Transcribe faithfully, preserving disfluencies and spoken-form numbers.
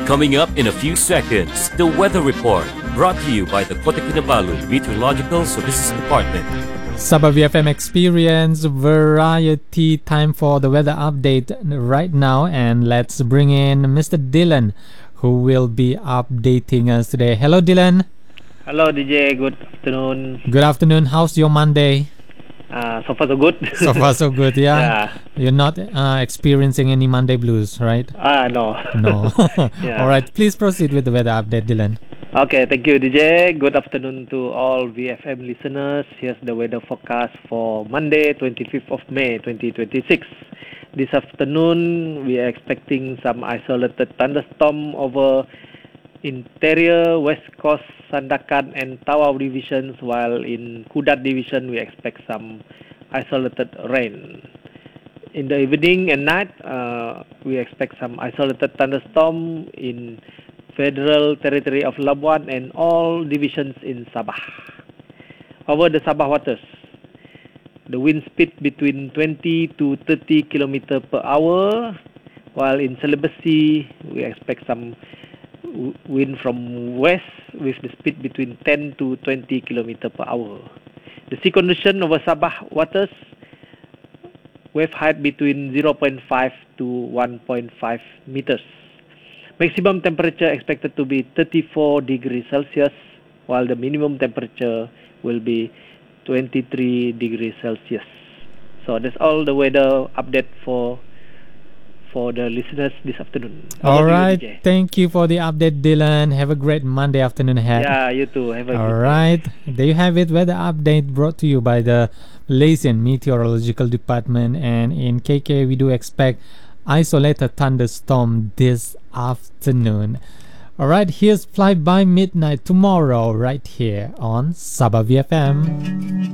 Coming up in a few seconds, the weather report brought to you by the Kota Kinabalu Meteorological Services Department. Sabah V F M Experience Variety, time for the weather update right now, and let's bring in Mister Dylan, who will be updating us today. Hello, Dylan. Hello, D J. Good afternoon. Good afternoon. How's your Monday? Uh, so far so good. So far so good, yeah. Yeah. You're not uh, experiencing any Monday blues, right? Ah, no. No. Yeah. All right. Please proceed with the weather update, Dylan. Okay, thank you, D J. Good afternoon to all V F M listeners. Here's the weather forecast for Monday, twenty-fifth of May, twenty twenty-six. This afternoon, we are expecting some isolated thunderstorm over interior West Coast, Sandakan and Tawau divisions, while in Kudat division, we expect some isolated rain. In the evening and night, uh, we expect some isolated thunderstorm in Federal Territory of Labuan and all divisions in Sabah. Over the Sabah waters, the wind speed between twenty to thirty kilometers per hour, while in Celebes Sea, we expect some wind from west with the speed between ten to twenty kilometers per hour. The sea condition over Sabah waters, wave height between zero point five to one point five meters. Maximum temperature expected to be thirty-four degrees Celsius, while the minimum temperature will be twenty-three degrees Celsius. So that's all the weather update for for the listeners this afternoon. All Over to you, right. D J. Thank you for the update, Dylan. Have a great Monday afternoon ahead. Yeah, you too. Have a All good day. right. There you have it. Weather update brought to you by the Malaysian Meteorological Department. And in K K, we do expect isolated thunderstorm this afternoon. All right. Here's Fly By Midnight tomorrow right here on Sabah V F M.